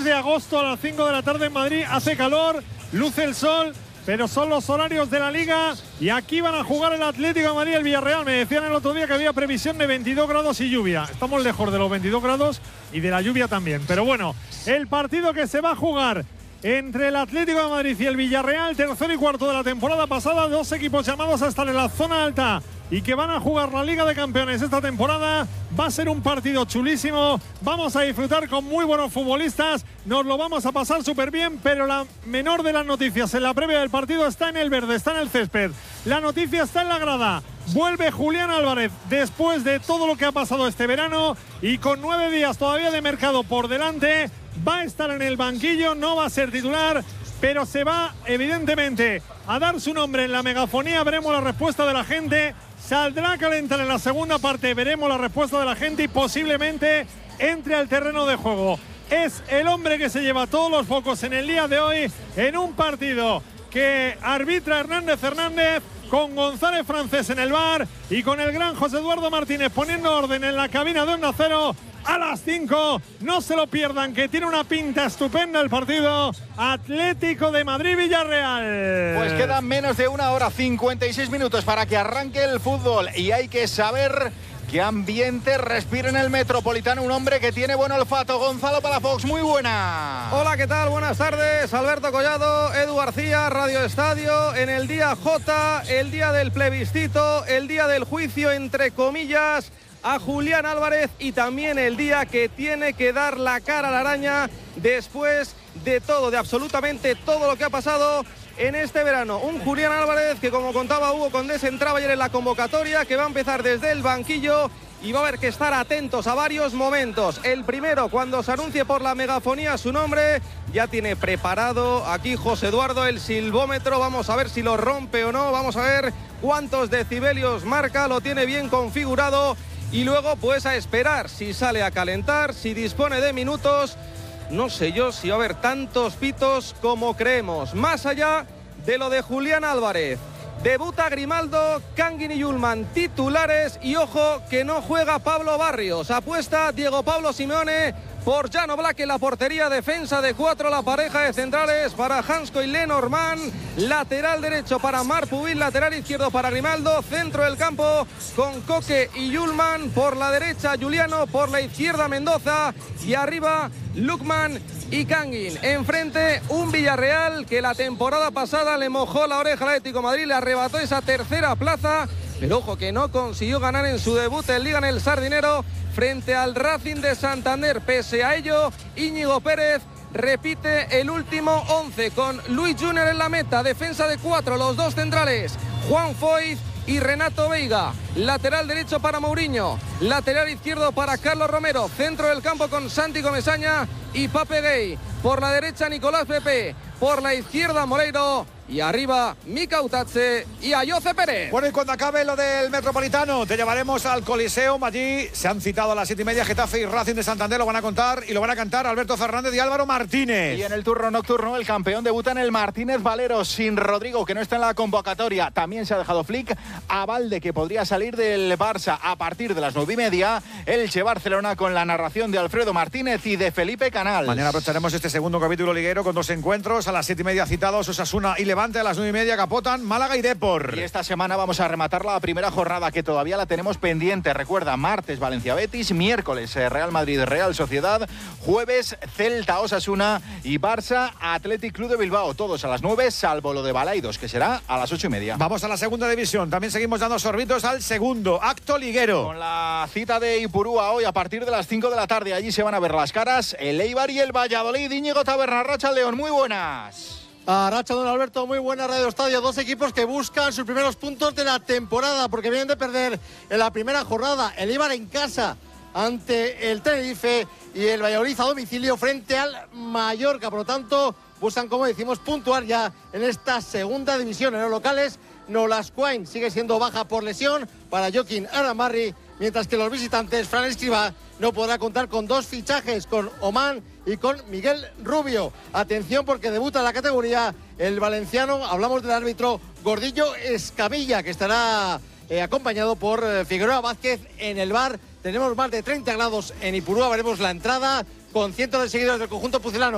de agosto a las 5 de la tarde en Madrid. Hace calor, luce el sol, pero son los horarios de la Liga y aquí van a jugar el Atlético de Madrid y el Villarreal. Me decían el otro día que había previsión de 22 grados y lluvia. Estamos lejos de los 22 grados y de la lluvia también. Pero bueno, el partido que se va a jugar entre el Atlético de Madrid y el Villarreal, tercero y cuarto de la temporada pasada, dos equipos llamados a estar en la zona alta y que van a jugar la Liga de Campeones esta temporada. Va a ser un partido chulísimo, vamos a disfrutar con muy buenos futbolistas, nos lo vamos a pasar súper bien, pero la menor de las noticias en la previa del partido está en el verde, está en el césped. La noticia está en la grada. Vuelve Julián Álvarez después de todo lo que ha pasado este verano y con 9 días todavía de mercado por delante. Va a estar en el banquillo, no va a ser titular, pero se va evidentemente a dar su nombre en la megafonía. Veremos la respuesta de la gente. Saldrá a calentar en la segunda parte, veremos la respuesta de la gente y posiblemente entre al terreno de juego. Es el hombre que se lleva todos los focos en el día de hoy en un partido que arbitra Hernández Hernández, con González Francés en el bar y con el gran José Eduardo Martínez poniendo orden en la cabina de Onda Cero. A las 5, no se lo pierdan, que tiene una pinta estupenda el partido. Atlético de Madrid-Villarreal. Pues quedan menos de 1 hora, 56 minutos para que arranque el fútbol y hay que saber qué ambiente respira en el Metropolitano un hombre que tiene buen olfato. Gonzalo Palafox, muy buena. Hola, ¿qué tal? Buenas tardes. Alberto Collado, Edu García, Radio Estadio, en el día J, el día del plebiscito, el día del juicio, entre comillas, a Julián Álvarez y también el día que tiene que dar la cara a la araña después de todo, de absolutamente todo lo que ha pasado en este verano. Un Julián Álvarez que, como contaba Hugo Condés, entraba ayer en la convocatoria, que va a empezar desde el banquillo y va a haber que estar atentos a varios momentos. El primero, cuando se anuncie por la megafonía su nombre, ya tiene preparado aquí José Eduardo el silbómetro. Vamos a ver si lo rompe o no, vamos a ver cuántos decibelios marca, lo tiene bien configurado. Y luego pues a esperar si sale a calentar, si dispone de minutos. No sé yo si va a haber tantos pitos como creemos. Más allá de lo de Julián Álvarez, debuta Grimaldo, Kangin y Yulman titulares y ojo que no juega Pablo Barrios. Apuesta Diego Pablo Simeone por Jan Oblak en la portería, defensa de 4, la pareja de centrales para Hansko y Lenormand, lateral derecho para Marpuvil, lateral izquierdo para Grimaldo, centro del campo con Coque y Yulman, por la derecha Juliano, por la izquierda Mendoza y arriba Lukman y Kangin. Enfrente un Villarreal que la temporada pasada le mojó la oreja al Atlético de Madrid, le arrebató esa tercera plaza, pero ojo que no consiguió ganar en su debut en Liga en el Sardinero frente al Racing de Santander. Pese a ello, Íñigo Pérez repite el último 11 con Luis Junior en la meta, defensa de 4, los dos centrales, Juan Foyth y Renato Veiga, lateral derecho para Mourinho, lateral izquierdo para Carlos Romero, centro del campo con Santi Comesaña y Pape Gay, por la derecha Nicolás Pepe, por la izquierda Moleiro y arriba Mika Utache y Ayoce Pérez. Bueno, y cuando acabe lo del Metropolitano te llevaremos al Coliseum. Allí se han citado a las 7:30 Getafe y Racing de Santander, lo van a contar y lo van a cantar Alberto Fernández y Álvaro Martínez. Y en el turno nocturno el campeón debuta en el Martínez Valero sin Rodrigo, que no está en la convocatoria. También se ha dejado Flick a Valde, que podría salir del Barça a partir de las 9:30. Elche Barcelona con la narración de Alfredo Martínez y de Felipe Canals. Mañana aprovecharemos este segundo capítulo liguero con dos encuentros. A las 7:30 citados Osasuna y Levante, a las 9:30 Capotan, Málaga y Depor. Y esta semana vamos a rematar la primera jornada, que todavía la tenemos pendiente. Recuerda, martes Valencia Betis, miércoles Real Madrid Real Sociedad, jueves Celta Osasuna y Barça Athletic Club de Bilbao. Todos a las 9, salvo lo de Balaidos, que será a las 8:30. Vamos a la segunda división. También seguimos dando sorbitos al segundo acto liguero. Con la cita de Ipurúa hoy a partir de las 5 de la tarde. Allí se van a ver las caras el Eibar y el Valladolid. Íñigo Taberna, Racha León, muy buenas. Arracha, don Alberto, muy buena Radio Estadio. Dos equipos que buscan sus primeros puntos de la temporada porque vienen de perder en la primera jornada. El Eibar en casa ante el Tenerife y el Valladolid a domicilio frente al Mallorca. Por lo tanto, buscan, como decimos, puntuar ya en esta segunda división. En los locales, Nolas Quain sigue siendo baja por lesión para Joaquín Aramarri, mientras que los visitantes, Fran Escribá, no podrá contar con dos fichajes, con Oman y con Miguel Rubio. Atención, porque debuta en la categoría el valenciano, hablamos del árbitro Gordillo Escamilla, que estará acompañado por Figueroa Vázquez en el bar. Tenemos más de 30 grados en Ipurúa, veremos la entrada con cientos de seguidores del conjunto pucelano.